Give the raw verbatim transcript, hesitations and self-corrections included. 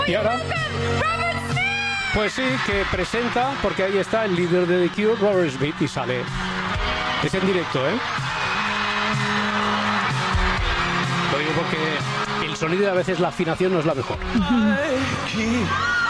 Y ahora, pues sí, que presenta, porque ahí está el líder de The Cure, Robert Smith, y sale. Es en directo, ¿eh? Lo digo porque el sonido y a veces la afinación no es la mejor.